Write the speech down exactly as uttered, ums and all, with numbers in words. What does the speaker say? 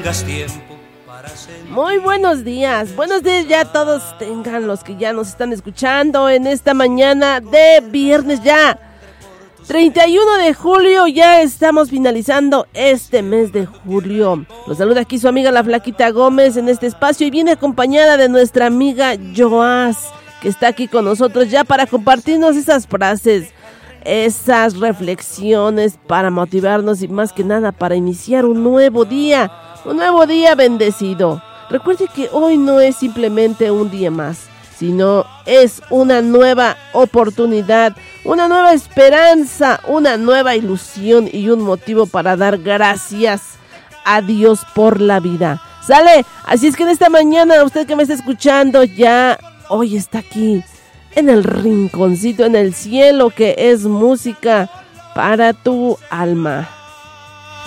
tengas tiempo para sentir. Muy buenos días, buenos días ya todos tengan los que ya nos están escuchando en esta mañana de viernes ya. treinta y uno de julio, ya estamos finalizando este mes de julio. Los saluda aquí su amiga la Flaquita Gómez en este espacio y viene acompañada de nuestra amiga Joás, que está aquí con nosotros ya para compartirnos esas frases, esas reflexiones para motivarnos y más que nada para iniciar un nuevo día, un nuevo día bendecido. Recuerde que hoy no es simplemente un día más, sino es una nueva oportunidad, una nueva esperanza, una nueva ilusión y un motivo para dar gracias a Dios por la vida. ¿Sale? Así es que en esta mañana, usted que me está escuchando, ya hoy está aquí, en el rinconcito, en el cielo, que es música para tu alma.